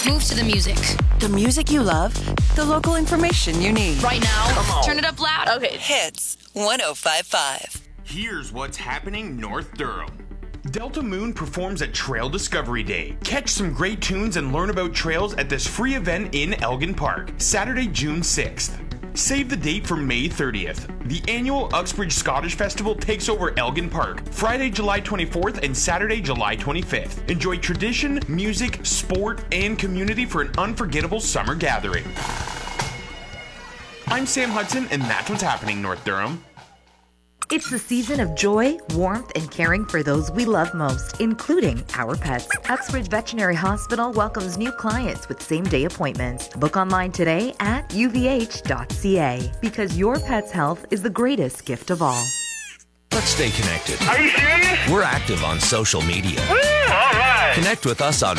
Move to the music. The music you love, the local information you need. Right now, turn it up loud. Okay. Hits 105.5. Here's what's happening North Durham. Delta Moon performs at Trail Discovery Day. Catch some great tunes and learn about trails at this free event in Elgin Park, Saturday, June 6th. Save the date for May 30th. The annual Uxbridge Scottish Festival takes over Elgin Park, Friday, July 24th and Saturday, July 25th. Enjoy tradition, music, sport, and community for an unforgettable summer gathering. I'm Sam Hudson, and that's what's happening, North Durham. It's the season of joy, warmth, and caring for those we love most, including our pets. Uxbridge Veterinary Hospital welcomes new clients with same-day appointments. Book online today at uvh.ca because your pet's health is the greatest gift of all. Let's stay connected. Are you serious? We're active on social media. Woo, all right. Connect with us on